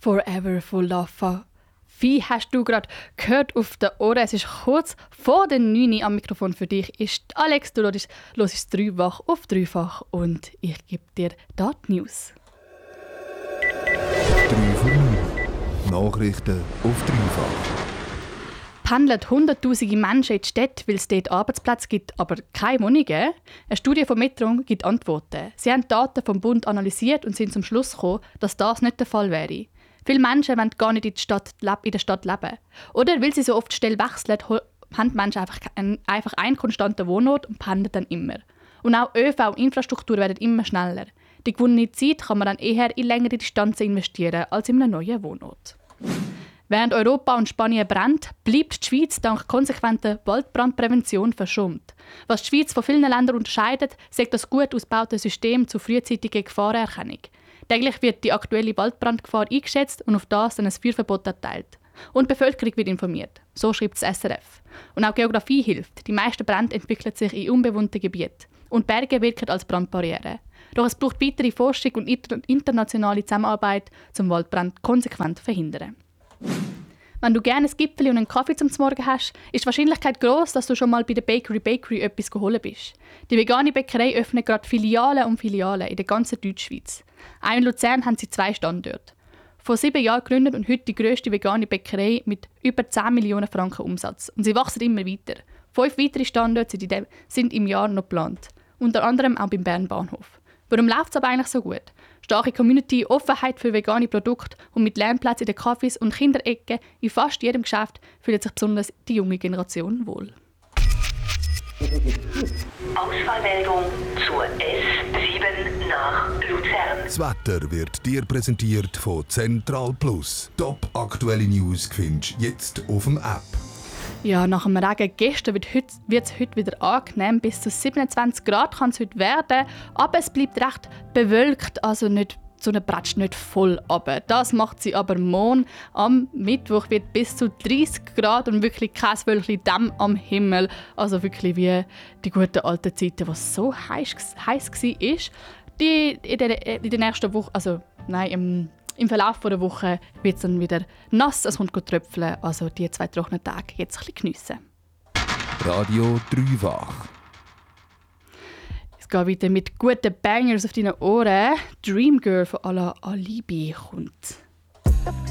Forever von Lava. Wie hast du gerade gehört auf den Ohren? Es ist kurz vor der 9 Uhr am Mikrofon für dich. Ist Alex, du hörst es dreifach auf dreifach und ich gebe dir da die News. 3 vor 9. Nachrichten auf dreifach. Pendeln Hunderttausende Menschen in die Städte, weil es dort Arbeitsplätze gibt, aber keine Wohnungen? Eine Studie von Metro gibt Antworten. Sie haben die Daten vom Bund analysiert und sind zum Schluss gekommen, dass das nicht der Fall wäre. Viele Menschen wollen gar nicht in der Stadt leben. Oder weil sie so oft schnell wechseln, haben die Menschen einfach einen konstanten Wohnort und pendeln dann immer. Und auch ÖV und Infrastruktur werden immer schneller. Die gewonnene Zeit kann man dann eher in längere Distanzen investieren als in einem neuen Wohnort. Während Europa und Spanien brennt, bleibt die Schweiz dank konsequenter Waldbrandprävention verschont. Was die Schweiz von vielen Ländern unterscheidet, sagt das gut ausgebaute System zur frühzeitigen Gefahrenerkennung. Täglich wird die aktuelle Waldbrandgefahr eingeschätzt und auf das dann ein Feuerverbot erteilt. Und die Bevölkerung wird informiert. So schreibt das SRF. Und auch Geografie hilft. Die meisten Brände entwickeln sich in unbewohnten Gebieten. Und Berge wirken als Brandbarriere. Doch es braucht weitere Forschung und internationale Zusammenarbeit, um Waldbrand konsequent zu verhindern. Wenn du gerne ein Gipfeli und einen Kaffee zum Morgen hast, ist die Wahrscheinlichkeit gross, dass du schon mal bei der Bakery etwas geholt bist. Die vegane Bäckerei öffnet gerade Filialen um Filialen in der ganzen Deutschschweiz. Auch in Luzern haben sie 2 Standorte. Vor 7 Jahren gegründet und heute die grösste vegane Bäckerei mit über 10 Millionen Franken Umsatz. Und sie wachsen immer weiter. 5 weitere Standorte sind im Jahr noch geplant. Unter anderem auch beim Bern Bahnhof. Warum läuft es aber eigentlich so gut? Starke Community, Offenheit für vegane Produkte und mit Lernplätzen in den Cafés und Kinderecken in fast jedem Geschäft fühlt sich besonders die junge Generation wohl. Ausfallmeldung zur S7 nach Luzern. Das Wetter wird dir präsentiert von Central Plus. Top aktuelle News findest du jetzt auf dem App. Ja, nach dem Regen gestern wird es heute wieder angenehm. Bis zu 27 Grad kann es heute werden. Aber es bleibt recht bewölkt, also nicht so eine Bratsch nicht voll runter. Das macht sie aber morgen. Am Mittwoch wird bis zu 30 Grad und wirklich kein Wölkchen Damm am Himmel. Also wirklich wie die guten alten Zeiten, wo es so heiß war. In der nächsten Woche, im Verlauf der Woche wird es dann wieder nass, es kommt tröpfeln. Also die 2 trockenen Tage jetzt ein bisschen geniessen. Radio dreifach. Es geht weiter mit guten Bangers auf deinen Ohren. Dream Girl von Ala Alibi kommt.